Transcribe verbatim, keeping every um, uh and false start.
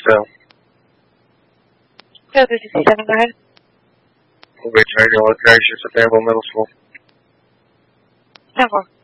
Cell. Code fifty-seven, go ahead. Return your location to Danville Middle School. ten four.